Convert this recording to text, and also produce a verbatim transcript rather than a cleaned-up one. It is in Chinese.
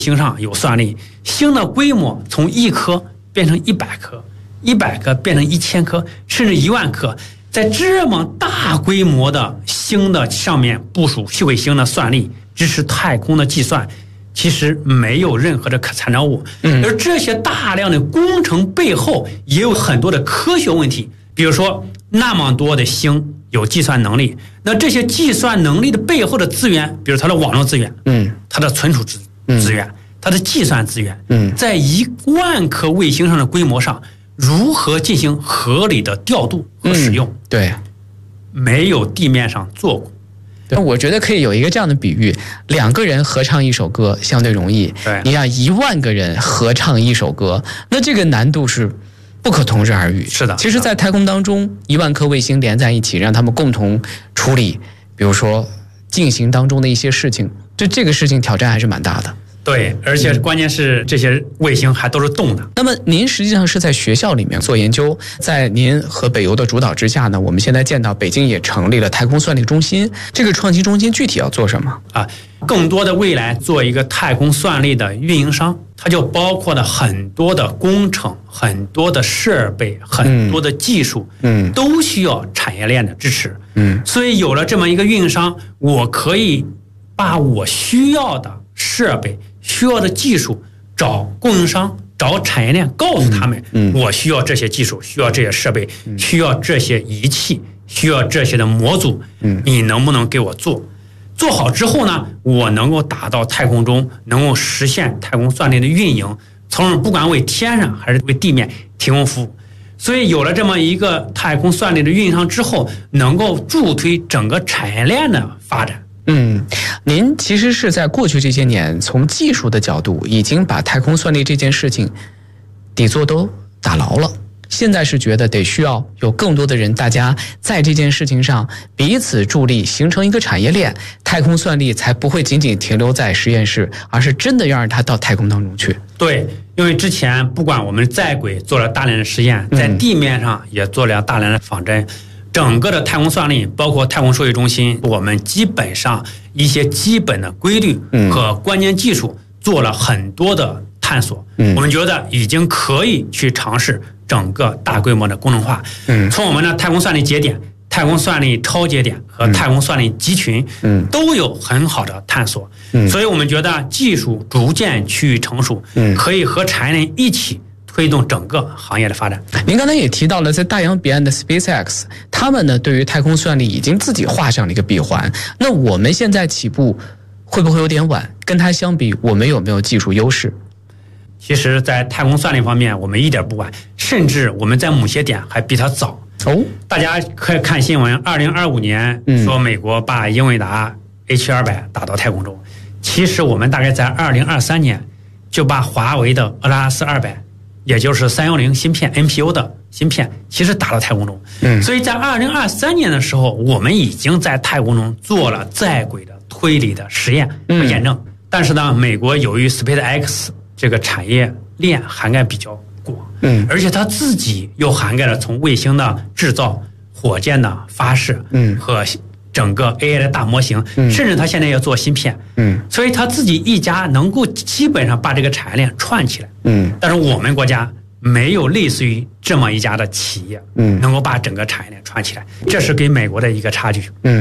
星上有算力，星的规模从一颗变成一百颗，一百颗变成一千颗，甚至一万颗。在这么大规模的星的上面部署细彗星的算力，支持太空的计算，其实没有任何的可参照物。 嗯， 而这些大量的工程背后也有很多的科学问题，比如说那么多的星有计算能力，那这些计算能力的背后的资源，比如它的网络资源， 嗯， 它的存储资资源，它的计算资源， 嗯，在一万颗卫星上的规模上，如何进行合理的调度和使用？ 嗯、对， 没有地面上做过。 我觉得可以有一个这样的比喻：两个人合唱一首歌相对容易， 对， 你让一万个人合唱一首歌，那这个难度是不可同日而语。 是的， 其实，在太空当中，一万颗卫星连在一起，让他们共同处理，比如说进行当中的一些事情，这这个事情挑战还是蛮大的。 对，而且关键是这些卫星还都是动的。 那么您实际上是在学校里面做研究，在您和北邮的主导之下呢，我们现在见到北京也成立了太空算力中心。这个创新中心具体要做什么啊？更多的未来做一个太空算力的运营商，它就包括了很多的工程、很多的设备、很多的技术， 嗯， 都需要产业链的支持， 嗯， 所以有了这么一个运营商，我可以把我需要的设备、需要的技术找供应商、找产业链，告诉他们， 嗯， 我需要这些技术，需要这些设备，需要这些仪器，需要这些的模组， 嗯， 你能不能给我做？做好之后呢，我能够打到太空中，能够实现太空算力的运营，从而不管为天上还是为地面提供服务。所以有了这么一个太空算力的运营商之后，能够助推整个产业链的发展。 嗯，您其实是在过去这些年，从技术的角度，已经把太空算力这件事情底座都打牢了。现在是觉得得需要有更多的人，大家在这件事情上彼此助力，形成一个产业链，太空算力才不会仅仅停留在实验室，而是真的要让它到太空当中去。 对，因为之前不管我们在轨做了大量的实验，在地面上也做了大量的仿真，整个的太空算力，包括太空数据中心，我们基本上一些基本的规律和关键技术做了很多的探索， 嗯， 我们觉得已经可以去尝试整个大规模的工程化。 嗯， 从我们的太空算力节点、太空算力超节点和太空算力集群， 嗯， 都有很好的探索。 嗯， 所以我们觉得技术逐渐趋于成熟， 嗯， 可以和产业链一起推动整个行业的发展。 您刚才也提到了，在大洋彼岸的 SpaceX， 他们呢对于太空算力已经自己画上了一个闭环。那我们现在起步会不会有点晚？跟它相比，我们有没有技术优势？ 其实，在太空算力方面，我们一点不晚，甚至我们在某些点还比它早。 哦， 大家可以看新闻，二零二五年说美国把英伟达 H 二百打到太空中，其实我们大概在二零二三年就把华为的俄拉斯二百，也就是三一零芯片 N P U 的芯片，其实打到太空中。 嗯， 所以在二零二三年的时候，我们已经在太空中做了在轨的推理的实验和验证。嗯、但是呢，美国由于 SpaceX 这个产业链涵盖比较广， 嗯， 而且它自己又涵盖了从卫星的制造、火箭的发射， 嗯， 和整个 A I 的大模型， 嗯， 甚至它现在要做芯片， 嗯， 所以它自己一家能够基本上把这个产业链串起来， 嗯， 但是我们国家没有类似于这么一家的企业， 嗯， 能够把整个产业链串起来，这是给美国的一个差距， 嗯。